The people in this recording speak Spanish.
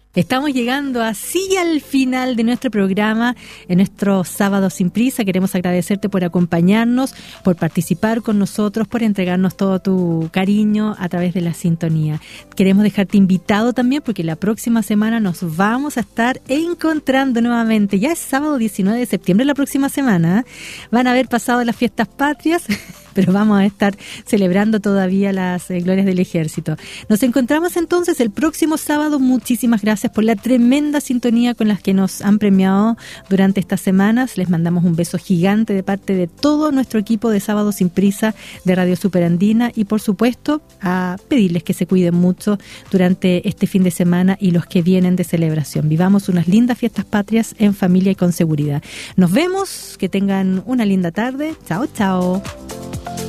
Estamos llegando así al final de nuestro programa, en nuestro Sábado Sin Prisa. Queremos agradecerte por acompañarnos, por participar con nosotros, por entregarnos todo tu cariño a través de la sintonía. Queremos dejarte invitado también porque la próxima semana nos vamos a estar encontrando nuevamente. Ya es sábado 19 de septiembre la próxima semana. Van a haber pasado las fiestas patrias, pero vamos a estar celebrando todavía las glorias del ejército. Nos encontramos entonces el próximo sábado. Muchísimas gracias por la tremenda sintonía con las que nos han premiado durante estas semanas. Les mandamos un beso gigante de parte de todo nuestro equipo de Sábado Sin Prisa de Radio Superandina y por supuesto a pedirles que se cuiden mucho durante este fin de semana y los que vienen de celebración. Vivamos unas lindas fiestas patrias en familia y con seguridad. Nos vemos, que tengan una linda tarde. Chao, chao.